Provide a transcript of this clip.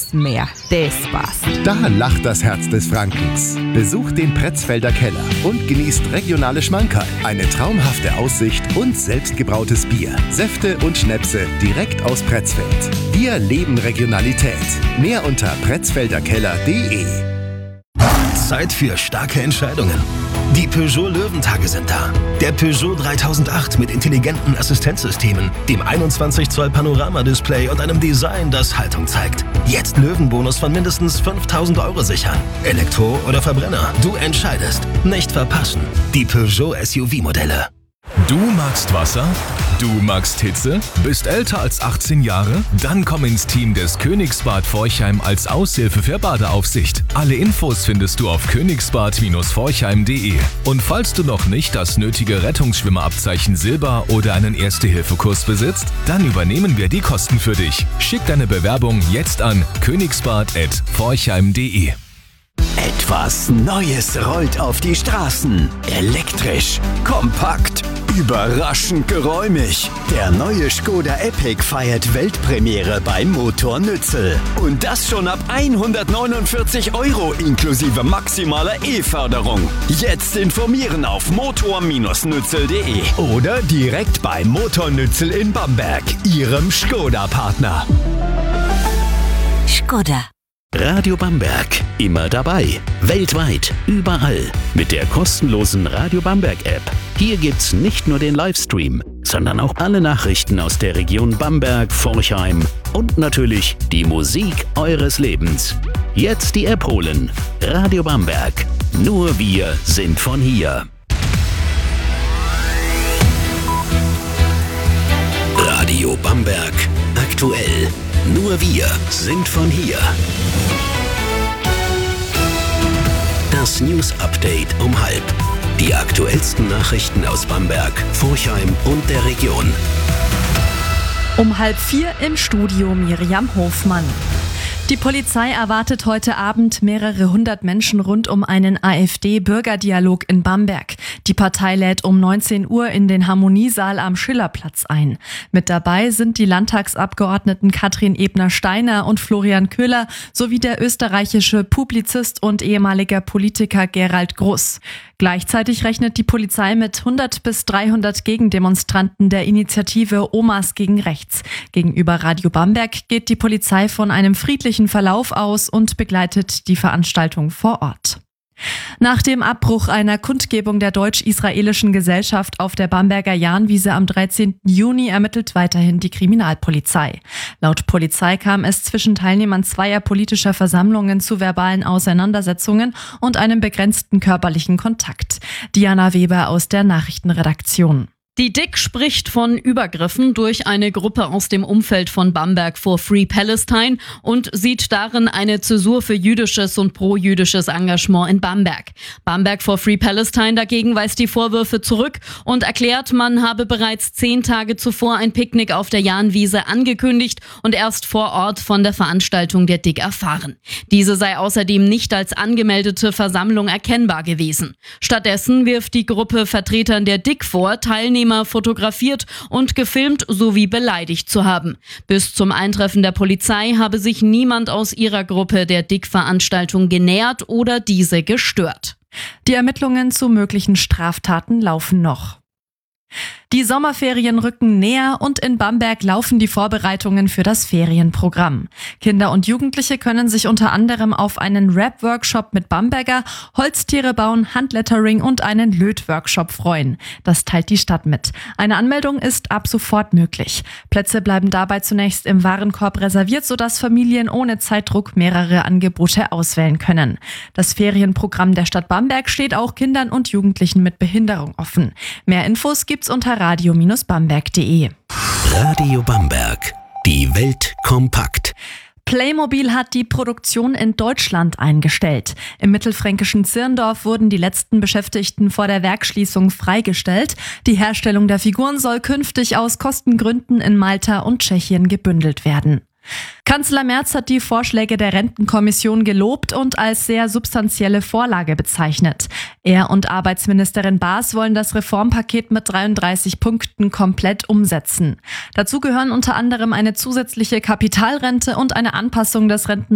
es mehr. Das passt. Da lacht das Herz des Frankens. Besucht den Pretzfelder Keller und genießt regionale Schmankerl, eine traumhafte Aussicht und selbstgebrautes Bier, Säfte und Schnäpse direkt aus Pretzfeld. Wir leben Regionalität. Mehr unter pretzfelderkeller.de. Zeit für starke Entscheidungen. Die Peugeot Löwentage sind da. Der Peugeot 3008 mit intelligenten Assistenzsystemen, dem 21 Zoll Panoramadisplay und einem Design, das Haltung zeigt. Jetzt Löwenbonus von mindestens 5.000 € sichern. Elektro oder Verbrenner, du entscheidest. Nicht verpassen. Die Peugeot SUV-Modelle. Du magst Wasser? Du magst Hitze? Bist älter als 18 Jahre? Dann komm ins Team des Königsbad Forchheim als Aushilfe für Badeaufsicht. Alle Infos findest du auf königsbad-forchheim.de. Und falls du noch nicht das nötige Rettungsschwimmerabzeichen Silber oder einen Erste-Hilfe-Kurs besitzt, dann übernehmen wir die Kosten für dich. Schick deine Bewerbung jetzt an königsbad@forchheim.de. Etwas Neues rollt auf die Straßen. Elektrisch, kompakt, überraschend geräumig. Der neue Škoda Epic feiert Weltpremiere bei Motor Nützel. Und das schon ab 149 € inklusive maximaler E-Förderung. Jetzt informieren auf motor-nützel.de oder direkt bei Motor Nützel in Bamberg, Ihrem Škoda-Partner. Škoda. Radio Bamberg, immer dabei, weltweit, überall, mit der kostenlosen Radio Bamberg App. Hier gibt's nicht nur den Livestream, sondern auch alle Nachrichten aus der Region Bamberg, Forchheim und natürlich die Musik eures Lebens. Jetzt die App holen. Radio Bamberg. Nur wir sind von hier. Radio Bamberg. Aktuell. Nur wir sind von hier. Das News Update um 12:30. Die aktuellsten Nachrichten aus Bamberg, Forchheim und der Region. Um 3:30 im Studio Miriam Hofmann. Die Polizei erwartet heute Abend mehrere hundert Menschen rund um einen AfD-Bürgerdialog in Bamberg. Die Partei lädt um 19 Uhr in den Harmoniesaal am Schillerplatz ein. Mit dabei sind die Landtagsabgeordneten Katrin Ebner-Steiner und Florian Köhler sowie der österreichische Publizist und ehemaliger Politiker Gerald Groß. Gleichzeitig rechnet die Polizei mit 100 bis 300 Gegendemonstranten der Initiative Omas gegen Rechts. Gegenüber Radio Bamberg geht die Polizei von einem friedlichen Verlauf aus und begleitet die Veranstaltung vor Ort. Nach dem Abbruch einer Kundgebung der deutsch-israelischen Gesellschaft auf der Bamberger Jahnwiese am 13. Juni ermittelt weiterhin die Kriminalpolizei. Laut Polizei kam es zwischen Teilnehmern zweier politischer Versammlungen zu verbalen Auseinandersetzungen und einem begrenzten körperlichen Kontakt. Diana Weber aus der Nachrichtenredaktion. Die DIK spricht von Übergriffen durch eine Gruppe aus dem Umfeld von Bamberg for Free Palestine und sieht darin eine Zäsur für jüdisches und pro-jüdisches Engagement in Bamberg. Bamberg for Free Palestine dagegen weist die Vorwürfe zurück und erklärt, man habe bereits 10 Tage zuvor ein Picknick auf der Jahnwiese angekündigt und erst vor Ort von der Veranstaltung der DIK erfahren. Diese sei außerdem nicht als angemeldete Versammlung erkennbar gewesen. Stattdessen wirft die Gruppe Vertretern der DIK vor, Teilnehmer fotografiert und gefilmt sowie beleidigt zu haben. Bis zum Eintreffen der Polizei habe sich niemand aus ihrer Gruppe der DIK-Veranstaltung genähert oder diese gestört. Die Ermittlungen zu möglichen Straftaten laufen noch. Die Sommerferien rücken näher und in Bamberg laufen die Vorbereitungen für das Ferienprogramm. Kinder und Jugendliche können sich unter anderem auf einen Rap-Workshop mit Bamberger, Holztiere bauen, Handlettering und einen Löt-Workshop freuen. Das teilt die Stadt mit. Eine Anmeldung ist ab sofort möglich. Plätze bleiben dabei zunächst im Warenkorb reserviert, sodass Familien ohne Zeitdruck mehrere Angebote auswählen können. Das Ferienprogramm der Stadt Bamberg steht auch Kindern und Jugendlichen mit Behinderung offen. Mehr Infos gibt's unter radio-bamberg.de. Radio Bamberg. Die Welt kompakt. Playmobil hat die Produktion in Deutschland eingestellt. Im mittelfränkischen Zirndorf wurden die letzten Beschäftigten vor der Werksschließung freigestellt. Die Herstellung der Figuren soll künftig aus Kostengründen in Malta und Tschechien gebündelt werden. Kanzler Merz hat die Vorschläge der Rentenkommission gelobt und als sehr substanzielle Vorlage bezeichnet. Er und Arbeitsministerin Baas wollen das Reformpaket mit 33 Punkten komplett umsetzen. Dazu gehören unter anderem eine zusätzliche Kapitalrente und eine Anpassung des